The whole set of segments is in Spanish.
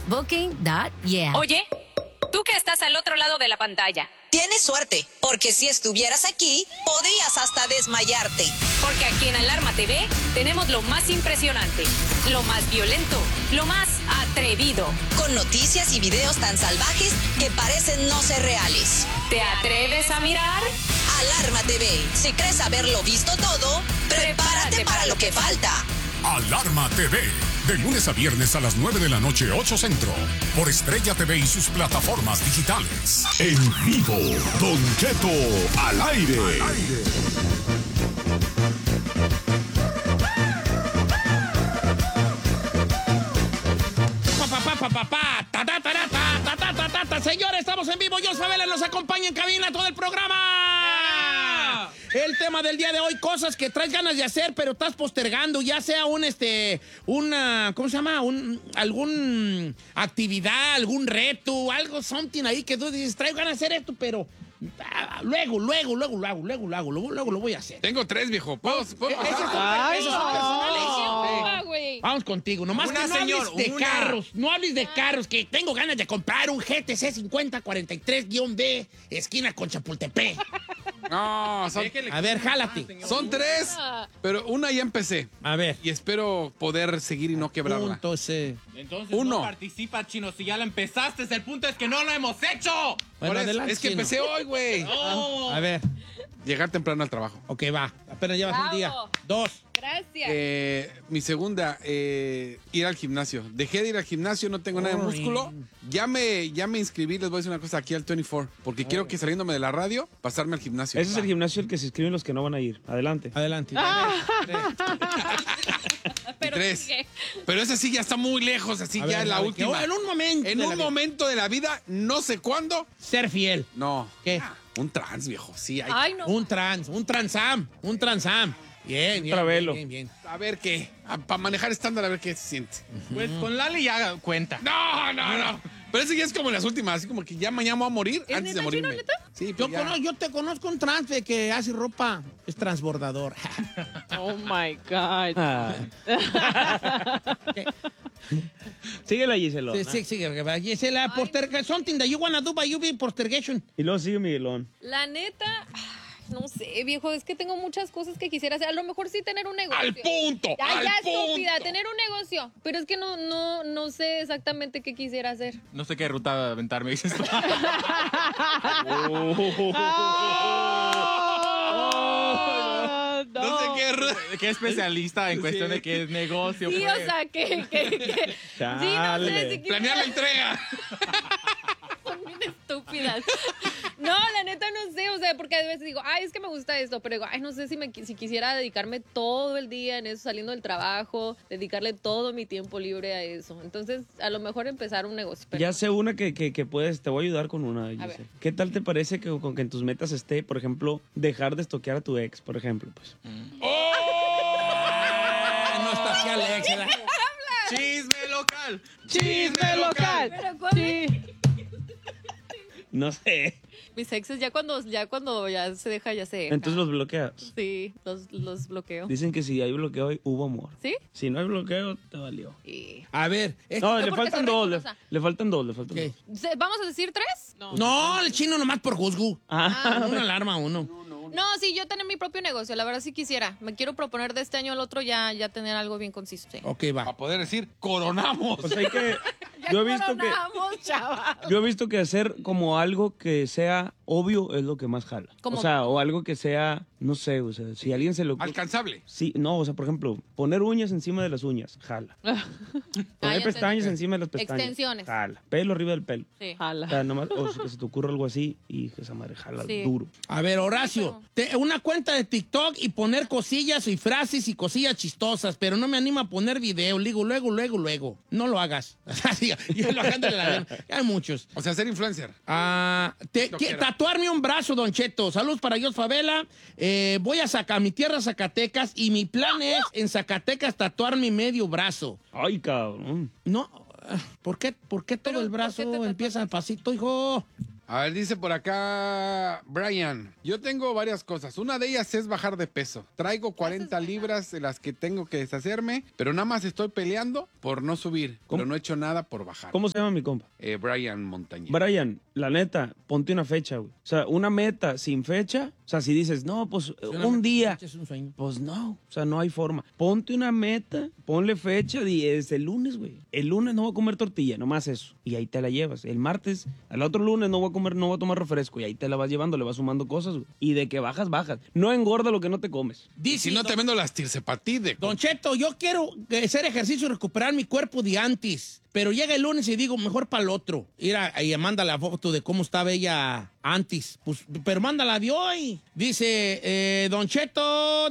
Booking.yeah. Oye, tú que estás al otro lado de la pantalla. Tienes suerte, porque si estuvieras aquí, podrías hasta desmayarte. Porque aquí en Alarma TV tenemos lo más impresionante, lo más violento, lo más atrevido. Con noticias y videos tan salvajes que parecen no ser reales. ¿Te atreves a mirar? Alarma TV. Si crees haberlo visto todo, prepárate para lo que falta. Alarma TV, de lunes a viernes a las 9 de la noche, 8 Centro, por Estrella TV y sus plataformas digitales. En vivo, Don Cheto al aire. Señores, estamos en vivo. Yo Sabela nos acompaña en cabina todo el programa. El tema del día de hoy, cosas que traes ganas de hacer, pero estás postergando, ya sea una, ¿cómo se llama? Algún actividad, algún reto, algo, something ahí que tú dices, traigo ganas de hacer esto, pero luego lo voy a hacer. Tengo 3, viejo. ¿Puedo Esos son personales. Vamos contigo. Nomás que no hables de carros. No hables de carros, que tengo ganas de comprar un GTC 5043-B, esquina con Chapultepec. No, A ver, jálate. son 3, pero una ya empecé. A ver. Y espero poder seguir y no quebrarla. Entonces, Uno. No participa, Chino, si ya la empezaste. El punto es que no lo hemos hecho. bueno, Por eso, adelante, es que Chino. empecé hoy, güey. A ver. Llegar temprano al trabajo. Ok, va. Apenas llevas un día. Bravo. 2. Gracias. Mi segunda, ir al gimnasio. Dejé de ir al gimnasio, no tengo nada de músculo. Ya me inscribí, les voy a decir una cosa, aquí al 24, porque quiero que saliéndome de la radio, pasarme al gimnasio. Ese es el gimnasio al que se inscriben los que no van a ir. Adelante. Adelante. Pero 3. sigue. Pero ese sí ya está muy lejos, así A ya ver, la a ver, última. que en un momento. En de un la vida. momento de la vida, no sé cuándo. Ser fiel. No. ¿Qué? Un trans, viejo. Sí, hay. Ay, no. Un transam. Bien. Travelo. Bien. A ver qué. Para manejar estándar, a ver qué se siente. Pues con Lali ya cuenta. No. Pero ese ya es como en las últimas, así como que ya mañana voy a morir ¿Es antes de neta, morirme. Chino, neta? Sí, pues ya. Yo te conozco un trans que hace ropa. Es transbordador. Oh my God. Ah. Síguela, Gisela. Sí. Gisela, something that you wanna do by you be postergation. Y luego sigue Miguelón. La neta, no sé, viejo, es que tengo muchas cosas que quisiera hacer. A lo mejor sí tener un negocio. ¡Al punto! Ya, estúpida, tener un negocio. Pero es que no sé exactamente qué quisiera hacer. No sé qué ruta aventarme, dices tú. No sé qué. ¿Qué especialista en cuestión de qué negocio? Sí, pues? o sea, que sí, no sé Chale. si Planear la entrega. son bien estúpidas. No, la neta no sé, o sea, porque a veces digo, ay, es que me gusta esto, pero digo, ay, no sé si quisiera dedicarme todo el día en eso, saliendo del trabajo, dedicarle todo mi tiempo libre a eso. Entonces, a lo mejor empezar un negocio. Pero Ya sé una que puedes, te voy a ayudar con una, Gisela. ver. ¿Qué tal te parece que con que en tus metas esté, por ejemplo, dejar de estoquear a tu ex, por ejemplo? Pues. No está aquí Alex. ¿verdad? ¡Chisme local! Chisme local. ¿Pero cuál es? No sé. Mis exes ya cuando ya se deja, ya se deja. Entonces los bloqueas. Sí, los bloqueo. Dicen que si hay bloqueo hubo amor. ¿Sí? Si no hay bloqueo, te valió. Y... A ver. No, ¿Yo le por qué faltan soy dos. rigurosa? Le faltan dos. ¿Qué? ¿Vamos a decir 3? No, el chino nomás por juzgo. Una alarma uno. No, sí, yo tener mi propio negocio, la verdad sí quisiera. Me quiero proponer de este año al otro ya tener algo bien conciso. Sí. Ok, va. Para poder decir, coronamos. Pues hay que... Yo he visto que hacer como algo que sea obvio es lo que más jala. ¿Cómo? O sea, o algo que sea, no sé, o sea, si a alguien se lo... Alcanzable. Sí, no, o sea, por ejemplo, poner uñas encima de las uñas, jala. Poner ya pestañas entendí. encima de las pestañas. Extensiones. Jala. Pelo arriba del pelo. Sí. O Jala. sea, nomás, o sea, que se te ocurra algo así y que esa madre jala Sí. duro. A ver, Horacio, una cuenta de TikTok y poner cosillas y frases y cosillas chistosas, pero no me anima a poner video. Digo, luego. No lo hagas. Yo lo hagándole la gana. Hay muchos. O sea, ser influencer. Tatuarme un brazo, Don Cheto. Saludos para Dios Favela. Voy a sacar mi tierra Zacatecas y mi plan es en Zacatecas tatuarme medio brazo. Ay, cabrón. No, ¿por qué todo el ¿por brazo qué te empieza al pasito, hijo? A ver, dice por acá Brian, yo tengo varias cosas. Una de ellas es bajar de peso. Traigo 40 libras de las que tengo que deshacerme, pero nada más estoy peleando por no subir. Pero no he hecho nada por bajar. ¿Cómo se llama mi compa? Brian Montañez. Brian, la neta, ponte una fecha, güey. O sea, una meta sin fecha. O sea, si dices, no, pues un día. Es un sueño. Pues no, o sea, no hay forma. Ponte una meta, ponle fecha, y es el lunes, güey. El lunes no voy a comer tortilla, nomás eso. Y ahí te la llevas. El martes, al otro lunes no voy a tomar refresco. Y ahí te la vas llevando, le vas sumando cosas, güey. Y de que bajas, bajas. No engorda lo que no te comes. Si no te vendo las tirsepatide. Don Cheto, yo quiero hacer ejercicio y recuperar mi cuerpo de antes. Pero llega el lunes y digo, mejor para el otro. Y manda la foto de cómo estaba ella antes. Pues, pero mándala de hoy. Dice, Don Cheto...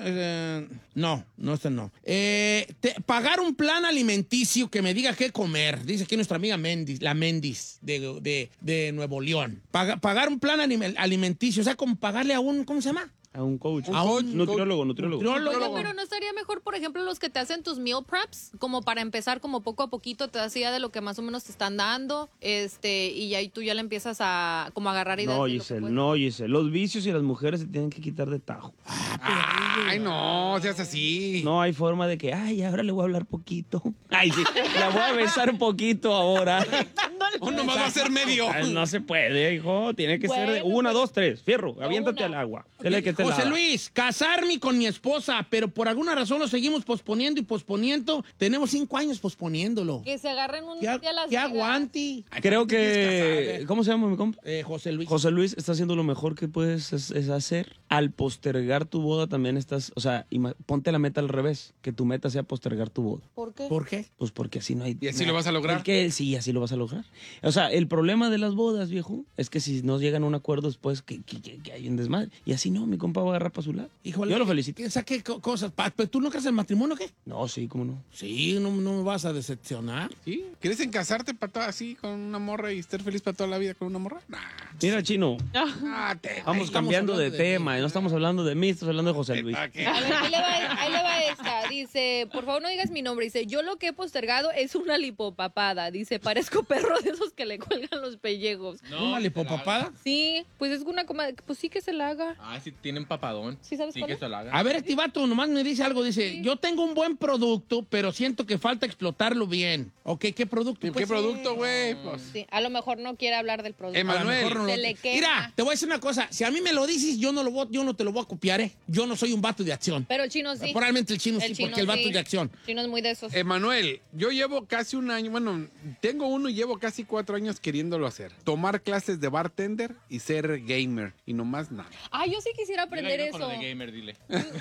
no, este no. Pagar un plan alimenticio que me diga qué comer. Dice aquí nuestra amiga Méndez, la Méndez de Nuevo León. Pagar un plan alimenticio, o sea, como pagarle a un... ¿Cómo se llama? A un coach. A un nutriólogo. Oye, pero ¿no estaría mejor, por ejemplo, los que te hacen tus meal preps? Como para empezar, como poco a poquito, te das idea de lo que más o menos te están dando, y ahí tú ya le empiezas a como agarrar ideas. No, Giselle, los vicios y las mujeres se tienen que quitar de tajo. Ay, no, seas así. No hay forma de que, ahora le voy a hablar poquito. Ay, sí, la voy a besar poquito ahora. O nomás va a ser medio. Ay, no se puede, hijo, tiene que ser de 1, 2, 3, fierro, aviéntate al agua. José Luis, casarme con mi esposa, pero por alguna razón lo seguimos posponiendo y posponiendo. Tenemos 5 años posponiéndolo. Que se agarren un día las que aguante. Creo que... ¿Cómo se llama mi compa? José Luis. José Luis está haciendo lo mejor que puedes es hacer. Al postergar tu boda también estás... O sea, ponte la meta al revés. Que tu meta sea postergar tu boda. ¿Por qué? ¿Por qué? Pues porque así no hay... ¿Y así lo vas a lograr? Sí, así lo vas a lograr. O sea, el problema de las bodas, viejo, es que si no llegan a un acuerdo después, que hay un desmadre. Y así no, mi compa va a agarrar para su lado. Híjole, yo lo felicito. ¿Qué cosas? ¿Pero tú no crees en el matrimonio o qué? No, sí, ¿cómo no? Sí, no me vas a decepcionar. ¿Sí? ¿Quieres en casarte así con una morra y estar feliz para toda la vida con una morra? Nah. Mira, Chino, vamos cambiando de tema. No estamos hablando de mí, estamos hablando de José Luis. A ver, ahí le va esta. Dice, por favor no digas mi nombre. Dice, yo lo que he postergado es una lipopapada. Dice, parezco perro de esos que le cuelgan los pellejos. No, ¿una lipopapada? Sí, pues es una coma, pues sí que se la haga. Ah, sí tienen papadón. ¿Sí sabes cuál que es? se la haga. A ver, este vato nomás me dice algo. Dice, yo tengo un buen producto, pero siento que falta explotarlo bien. Ok, ¿qué producto? ¿Qué producto, güey? Pues. Sí, a lo mejor no quiere hablar del producto. Emanuel. Se le quema. Mira, te voy a decir una cosa. Si a mí me lo dices, yo no te lo voy a copiar, ¿eh? Yo no soy un vato de acción. Pero el chino sí. Probablemente el chino sí, porque el vato es de acción. El chino es muy de esos. Emanuel, yo llevo casi un año, bueno, tengo uno y llevo casi 4 años queriéndolo hacer. Tomar clases de bartender y ser gamer. Y no más nada. Ah, yo sí quisiera aprender eso. Con lo de gamer, dile.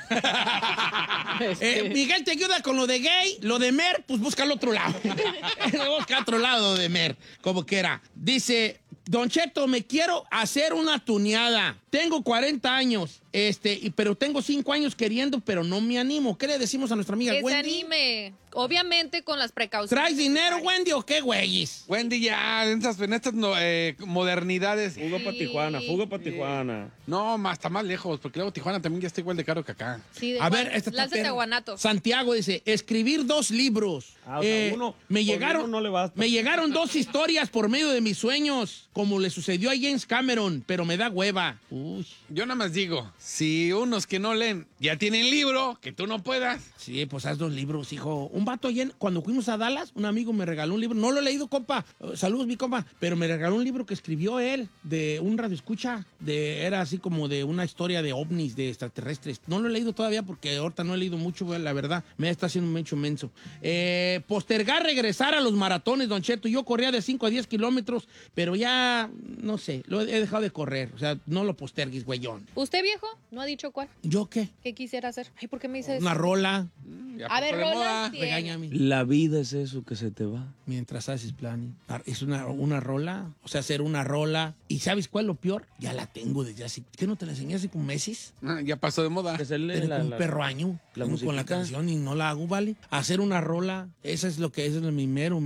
Miguel te ayuda con lo de gay, lo de mer, pues busca al otro lado. Busca otro lado de mer, como quiera. Dice, Don Cheto, me quiero hacer una tuneada. Tengo 40 años, pero tengo 5 años queriendo, pero no me animo. ¿Qué le decimos a nuestra amiga que Wendy? Que se anime. Obviamente con las precauciones. ¿Traes dinero, Wendy, o qué, güeyes? Wendy, ya, en estas modernidades. Fuga para Tijuana. No, hasta más lejos, porque luego Tijuana también ya está igual de caro que acá. Sí, a ver, lánzate a Guanatos. Santiago dice, escribir 2 libros. O sea, me llegaron no le basta. Me llegaron 2 historias por medio de mis sueños, como le sucedió a James Cameron, pero me da hueva. Uy. Yo nada más digo, si unos que no leen ya tienen libro, que tú no puedas. Sí, pues haz 2 libros, hijo. Un vato ayer, cuando fuimos a Dallas, un amigo me regaló un libro. No lo he leído, compa. Saludos, mi compa. Pero me regaló un libro que escribió él, de un radioescucha. Era así como de una historia de ovnis, de extraterrestres. No lo he leído todavía porque ahorita no he leído mucho, la verdad. Me está haciendo mucho menso. Postergar regresar a los maratones, Don Cheto. Yo corría de 5 a 10 kilómetros, pero ya, no sé, lo he dejado de correr. O sea, no lo postergues, güeyón. ¿Usted, viejo? ¿No ha dicho cuál? ¿Yo qué? ¿Qué quisiera hacer? Ay, ¿por qué me dice eso? Una rola. A ver, rola. Regáñame. La vida es eso que se te va. Mientras haces planning. Es una rola. O sea, hacer una rola. ¿Y sabes cuál es lo peor? Ya la tengo desde hace... ¿Qué no te la enseñé hace como meses? Ya pasó de moda. Tengo un perro año. Con la canción y no la hago, ¿vale? Hacer una rola. Esa es mi mero.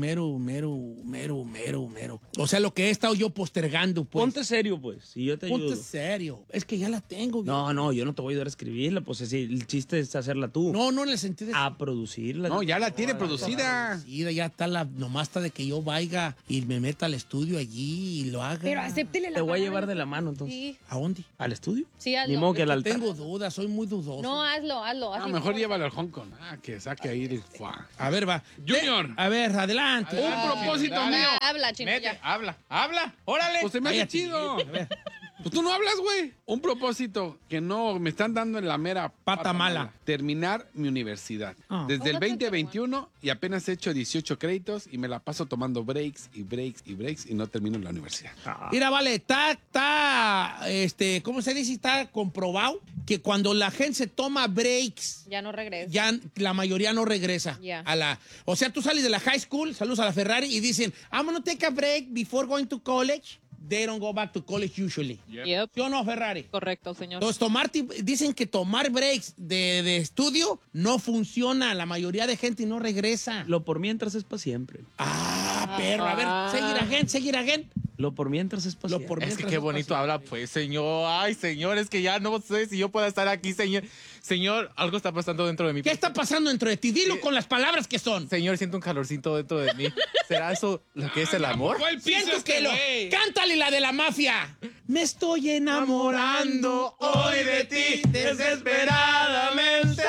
O sea, lo que he estado yo postergando, pues. Ponte serio, pues. Y yo te ayudo. Ponte serio. Es que ya la tengo. No, yo no te voy a ayudar a escribirla, pues el chiste es hacerla tú. No, en el sentido de... A producirla. No, ya la tiene producida. Sí, ya está nomás está de que yo vaya y me meta al estudio allí y lo haga. Pero acéptele la Te voy a palabra. llevar de la mano, entonces. Sí. ¿A dónde? ¿Al estudio? Sí, hazlo. Ni modo que al altar. Tengo dudas, soy muy dudoso. No, hazlo. No, así mejor como- llévalo al Hong Kong. Que saque ahí el... A ver, va. Junior. A ver, adelante. Un propósito mío. Habla, chino, Mete, ya. habla, órale. Pues se me hace Cállate. chido. Pues tú no hablas, güey. Un propósito que no me están dando en la mera Pata mala. Terminar mi universidad. Ah. Desde el Póngate 2021 y apenas he hecho 18 créditos y me la paso tomando breaks y no termino la universidad. Mira, vale, está, ¿cómo se dice? Está comprobado que cuando la gente se toma breaks, Ya no regreso. ya la mayoría no regresa Ya. o sea, tú sales de la high school, saludos a la Ferrari y dicen, I'm gonna take a break before going to college. They don't go back to college usually. Yep. ¿Sí o no, Ferrari? Correcto, señor. Entonces, dicen que tomar breaks de estudio no funciona. La mayoría de gente no regresa. Lo por mientras es para siempre. Perro. A ver, seguir again. Lo por mientras es para Lo siempre. por Es que mientras qué es bonito fácil. habla, pues, señor. Ay, señor, es que ya no sé si yo pueda estar aquí, señor. Señor, algo está pasando dentro de mí. ¿Qué está pasando dentro de ti? Dilo con las palabras que son. Señor, siento un calorcito dentro de mí. ¿Será eso lo que es el amor? Siento que lo... Cántale la de la mafia. Me estoy enamorando hoy de ti desesperadamente.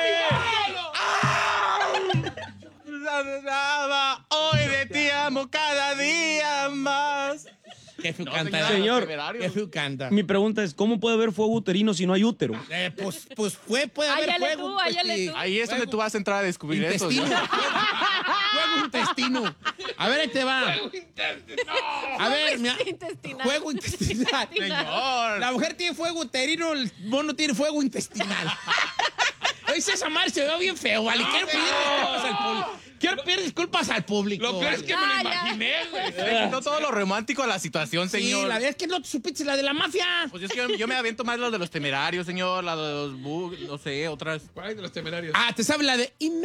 Hoy de ti amo cada día más. Qué feo No, canta. señor. Qué feo canta. Mi pregunta es, ¿cómo puede haber fuego uterino si no hay útero? Pues puede haber Áyale fuego. tú, áyale tú. Ahí es donde tú vas a entrar a descubrir eso. Intestino. ¿no? Fuego intestino. A ver, ahí te va. A ver, Intestinal. fuego intestinal. Señor. La mujer tiene fuego uterino, el mono tiene fuego intestinal. Oye, esa madre se ve bien feo, ¿vale? Quiero pedir disculpas al público. Quiero pedir disculpas al público. Lo peor es que me lo imaginé, güey. No todo lo romántico a la situación, Sí, señor. la verdad es que no te supiste la de la mafia. Pues es que yo me aviento más lo de los temerarios, señor, la de los no sé, otras. ¿Cuál es de los temerarios? Te sabe la de... Y me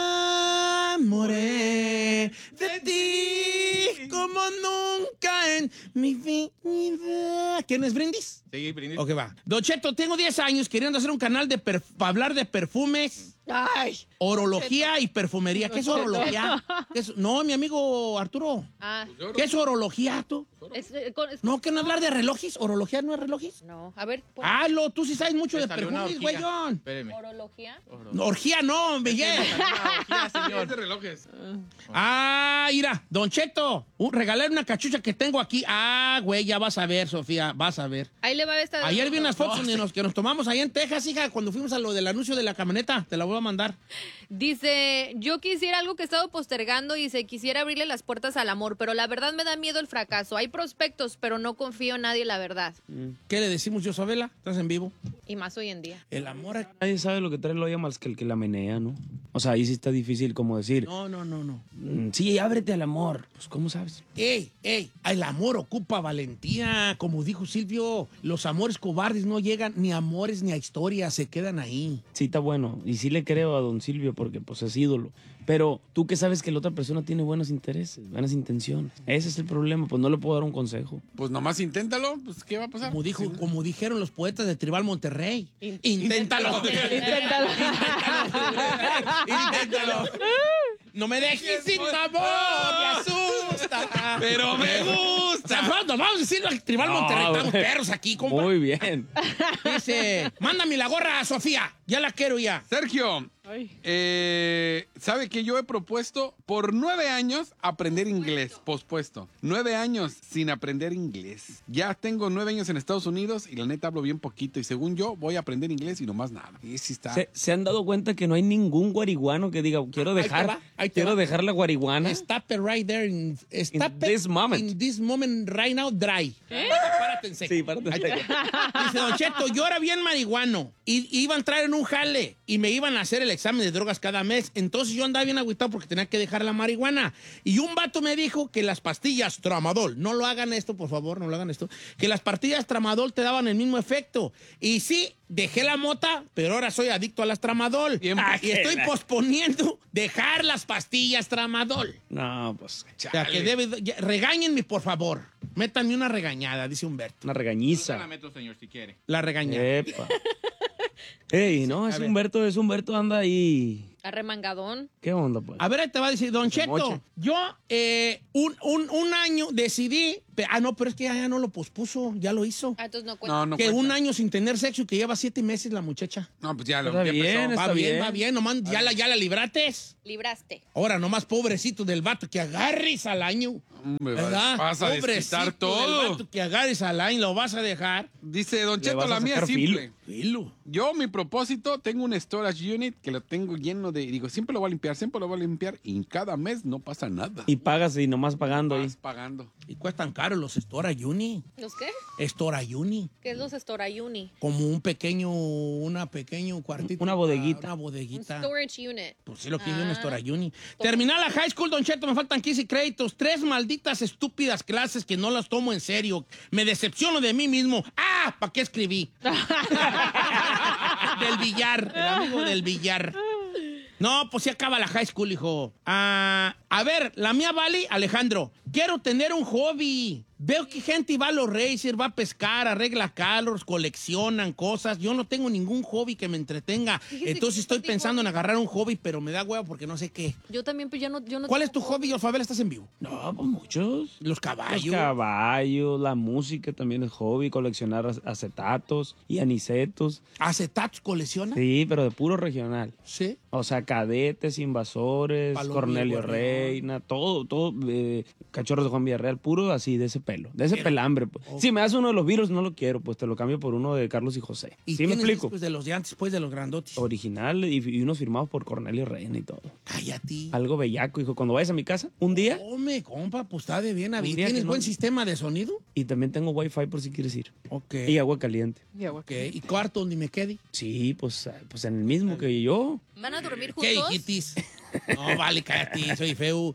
enamoré de ti como nunca en mi vida. ¿Quién es Brindis? Sí, brindis. Ok, va. Don Cheto, tengo 10 años queriendo hacer un canal para hablar de perfumes, Ay. orología y perfumería. ¿Qué es orología? No, mi amigo Arturo. ¿Qué es orología, tú? No, que no hablar de relojes. ¿Orología no es relojes? No, a ver. Hazlo, tú sí sabes mucho Me de salió una perfumes, orgía. güeyón. Espéreme. ¿Orología? No, orgía no, Miguel. Orgía, señor. Es de relojes. Mira, Don Cheto, regalar una cachucha que tengo aquí. Güey, ya vas a ver, Sofía, vas a ver. Ahí le va esta. Ayer vi unas fotos que nos tomamos ahí en Texas, hija, cuando fuimos a lo del anuncio de la camioneta. Te la voy a mandar. Dice, yo quisiera algo que he estado postergando y quisiera abrirle las puertas al amor, pero la verdad me da miedo el fracaso. Hay prospectos, pero no confío en nadie, la verdad. ¿Qué le decimos, Josabela? ¿Estás en vivo? Y más hoy en día. El amor... Nadie sabe lo que trae el olla más que el que la menea, ¿no? O sea, ahí sí está difícil como decir. No. Sí, ábrete al amor. Pues, ¿cómo sabes? ¡Ey! El amor ocupa valentía. Como dijo Silvio, los amores cobardes no llegan ni a amores ni a historias, se quedan ahí. Sí, está bueno. Y sí le creo a don Silvio porque pues es ídolo. Pero tú que sabes que la otra persona tiene buenos intereses, buenas intenciones. Ese es el problema, pues no le puedo dar un consejo. Pues nomás inténtalo, pues ¿qué va a pasar? Como dijeron los poetas de Tribal Monterrey. Inténtalo. Inténtalo. No me dejes sin sabor, me asusta. Pero me gusta. Nos vamos a decir al Tribal Monterrey. Estamos perros aquí, compa. Muy bien. Dice, mándame la gorra, Sofía. Ya la quiero ya. Sergio, ¿sabe que yo he propuesto por 9 años aprender inglés? Pospuesto. 9 años sin aprender inglés. Ya tengo 9 años en Estados Unidos y la neta hablo bien poquito. Y según yo, voy a aprender inglés y nomás nada. Y sí está. ¿Se han dado cuenta que no hay ningún guariguano que diga, quiero dejar la guariguana? Stop it right there. Stop it this moment. in this moment right now, dry. Párate en seco. Sí, párate en Ahí está. Dice, Don Cheto, yo era bien marihuano y iba a entrar en un jale y me iban a hacer el examen de drogas cada mes. Entonces yo andaba bien agüitado porque tenía que dejar la marihuana. Y un vato me dijo que las pastillas Tramadol, no lo hagan esto, por favor, no lo hagan esto, que las pastillas Tramadol te daban el mismo efecto. Y sí, dejé la mota, pero ahora soy adicto a las Tramadol. Y estoy posponiendo dejar las pastillas Tramadol. No, pues. O sea, que regáñenme, por favor. Métanme una regañada, dice Humberto. Una Yo regañiza. la meto, señor, si quiere. La regañada. Epa. Ey, no, a es ver. Humberto anda ahí. Arremangadón. ¿Qué onda, pues? A ver, ahí te va a decir, Don Se Cheto, mocha. yo un año decidí, no, pero es que ya no lo pospuso, ya lo hizo. Ah, entonces no cuenta. No Que cuenta. un año sin tener sexo y que lleva 7 meses la muchacha. No, pues ya lo Está ya bien, empezó. está Va bien, nomás ya la librates. Libraste. Ahora, nomás pobrecito del vato que agarres al año. Hombre, ¿Verdad? vas a desquitar Pobrecito del todo. vato que agarres al año, lo vas a dejar. Dice Don Le Cheto, vas a la mía es sacar simple. Filo. Yo, mi propósito, tengo un storage unit que lo tengo lleno de... Digo, siempre lo voy a limpiar y cada mes no pasa nada. Y pagas y nomás pagando ahí. Vas pagando. Y cuestan caro los Storayuni. ¿Los qué? Storayuni. ¿Qué es los Storayuni? Como un pequeño cuartito. Una bodeguita. Una Un bodeguita. storage unit. Pues sí lo que es un Ah. Storayuni. Terminar la high school, Don Cheto, me faltan 15 créditos. 3 malditas estúpidas clases que no las tomo en serio. Me decepciono de mí mismo. ¡Ah! ¿Para qué escribí? Del billar. El amigo del billar. No, pues sí acaba la high school, hijo. A ver, la mía vale, Alejandro. Quiero tener un hobby. Veo que gente va a los racers, va a pescar, arregla carros, coleccionan cosas. Yo no tengo ningún hobby que me entretenga. Fíjese Entonces que estoy yo pensando en digo- agarrar un hobby, pero me da huevo porque no sé qué. Yo también, pues yo no ¿Cuál es tu tengo hobby, Alfabel? ¿Estás en vivo? No, pues muchos. Los Los caballos. caballos, la música también es hobby, coleccionar acetatos y anicetos. ¿Acetatos colecciona? Sí, pero de puro regional. Sí. O sea, Cadetes, Invasores, Palomino, Cornelio Gorrión. Reina, todo, Cachorros de Juan Villarreal, puro así, de ese pelo, de ese pelambre. Pues. Si me das uno de los virus, no lo quiero, pues te lo cambio por uno de Carlos y José. ¿Y ¿Sí me tienes explico? discos de los de antes, pues, de los grandotes? Original y unos firmados por Cornelio Reina y todo. Cállate. Algo bellaco, hijo. Cuando vayas a mi casa, un día, Hombre, compa, pues está de bien a bien. día que ¿Tienes no- buen sistema de sonido? y también tengo wifi por si quieres ir. Ok. Y agua caliente. Ok. ¿Y cuarto donde me quede? Sí, pues en el mismo que yo. ¿Van a dormir ¿Qué juntos? hijitis? No, vale, cállate, soy feo.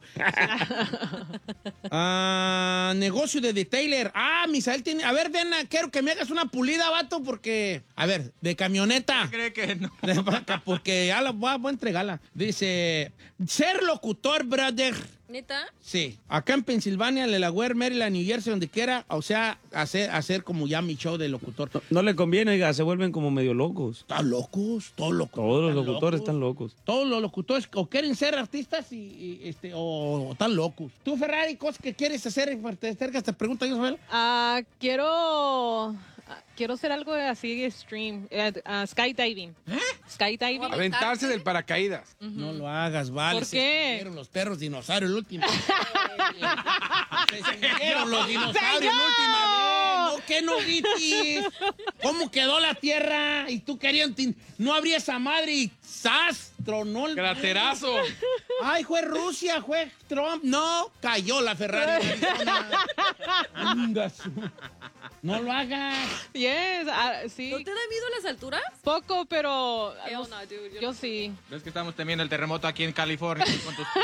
Negocio de detailer. Misael tiene... A ver, Dena, quiero que me hagas una pulida, vato, porque... A ver, de camioneta. ¿Cree que no? Porque ya la voy a entregarla. Dice, ser locutor, brother. ¿Neta? Sí. Acá en Pensilvania, Delaware, Maryland, New Jersey, donde quiera. O sea, hacer como ya mi show de locutor. No le conviene, oiga, se vuelven como medio locos. Están locos, todos locos. Todos los están locutores locos. están locos. Todos los locutores o quieren ser artistas o están locos. Tú, Ferrari, cosas que quieres hacer, te acercas, te pregunto, Isabel. Quiero hacer algo así extreme. Skydiving. Skydiving. Aventarse del paracaídas. No lo hagas, vale. ¿Por se qué? extinguieron los perros dinosaurios el último. Se extinguieron los dinosaurios la última vez. No, ¿qué no viste? ¿Cómo quedó la tierra? Y tú querías... No habría esa madre y ¡zas! Tronó el... Craterazo. Ay, fue Rusia, fue Trump. No, cayó la Ferrari. No lo hagas. Yes, sí. ¿No te da miedo las alturas? Poco, pero Hell no, dude, yo sí. ¿Ves que estamos temiendo el terremoto aquí en California? Con tus-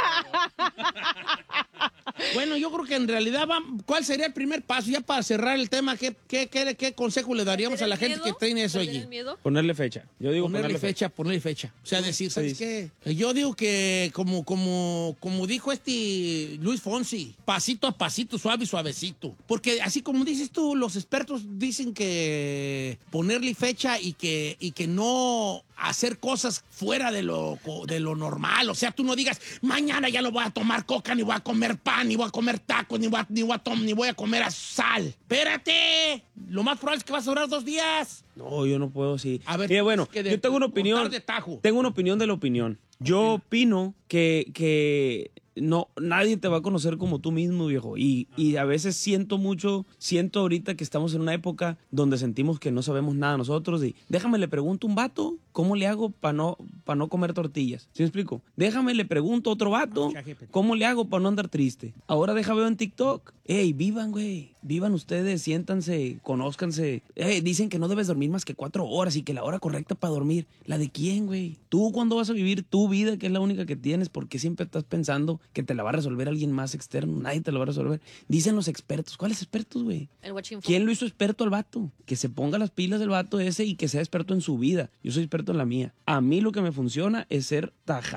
Bueno, yo creo que en realidad ¿cuál sería el primer paso? Ya para cerrar el tema, ¿qué consejo le daríamos a la gente que tiene eso ¿Perder allí? el miedo? Ponerle fecha. Yo digo Ponerle fecha. O sea, decir, ¿sabes qué? Yo digo que como dijo Luis Fonsi, pasito a pasito, suave y suavecito. Porque así como dices tú, los expertos dicen que ponerle fecha y que no hacer cosas fuera de lo normal. O sea, tú no digas, mañana ya no voy a tomar coca, ni voy a comer pan, ni voy a comer tacos, ni voy a comer sal. Espérate. Lo más probable es que vas a durar 2 días. No, yo no puedo, sí. A ver, Mira, bueno, es que yo tengo una cortar opinión. de tajo. Tengo una opinión de la opinión. Yo opino que no, nadie te va a conocer como tú mismo, viejo. Y a veces siento ahorita que estamos en una época donde sentimos que no sabemos nada nosotros. Y déjame le pregunto a un vato, ¿cómo le hago para no comer tortillas? ¿Sí me explico? Déjame le pregunto a otro vato, ¿cómo le hago para no andar triste? Ahora veo en TikTok. Ey, vivan, güey. Vivan ustedes, siéntanse, conózcanse. Dicen que no debes dormir más que 4 horas y que la hora correcta para dormir. ¿La de quién, güey? ¿Tú cuándo vas a vivir tu vida, que es la única que tienes? Porque siempre estás pensando que te la va a resolver alguien más externo. Nadie te lo va a resolver. Dicen los expertos. ¿Cuáles expertos, güey? El watching ¿Quién lo hizo experto al vato? Que se ponga las pilas del vato ese y que sea experto en su vida. Yo soy experto en la mía. A mí lo que me funciona es ser tajante.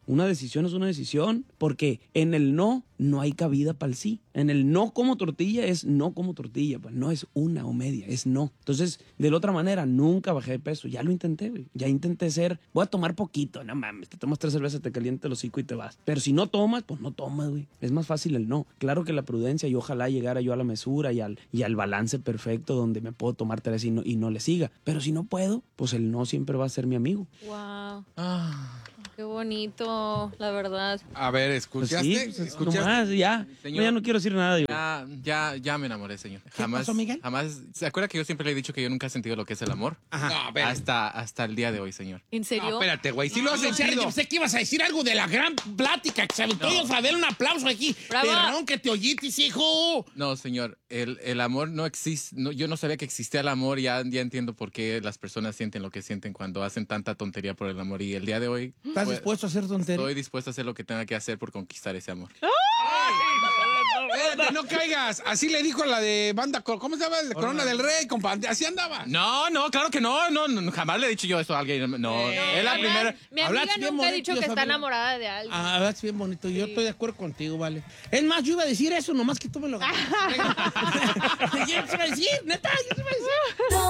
Una decisión es una decisión, porque en el no hay cabida para el sí. En el no como tortilla es no como tortilla, pues no es una o media, es no. Entonces, de la otra manera, nunca bajé de peso. Ya lo intenté, güey. Ya intenté ser, voy a tomar poquito, no mames, te tomas 3 cervezas, te calienta el hocico y te vas. Pero si no tomas, pues no tomas, güey. Es más fácil el no. Claro que la prudencia, y ojalá llegara yo a la mesura y al balance perfecto donde me puedo tomar 3 y no le siga. Pero si no puedo, pues el no siempre va a ser mi amigo. Wow. Qué bonito, la verdad. A ver, Pues ¿escuchaste? sí, pues, nomás, ya. Señor. No, ya no quiero decir nada. Digo. Ya me enamoré, señor. pasó, Miguel? Jamás. ¿Se acuerda que yo siempre le he dicho que yo nunca he sentido lo que es el amor? Ajá. No, a ver. Hasta el día de hoy, señor. ¿En serio? No, espérate, güey. Sí lo has Yo sentido. pensé que ibas a decir algo de la gran plática que se aventó. Yo a ver un aplauso aquí. Bravo. Perrón, que te oyitis, hijo. No, señor. El amor no existe. No, yo no sabía que existía el amor. Ya entiendo por qué las personas sienten lo que sienten cuando hacen tanta tontería por el amor. Y el día de hoy. ¿Estás pues, dispuesto a hacer tontería? Estoy dispuesto a hacer lo que tenga que hacer por conquistar ese amor. Espérate, no caigas. Así le dijo a la de banda, ¿cómo se llama? Corona del Rey, compadre. Así andaba. No, claro que no. Jamás le he dicho yo eso a alguien. No, es la primera. Mi amiga Hablaste bien nunca ha bonito, dicho que yo está sabía. enamorada de alguien. Ah, hablas bien bonito. Yo estoy de acuerdo contigo, vale. Es más, yo iba a decir eso, nomás que tú me lo ganas. Yo te iba a decir, neta, yo te iba a decir.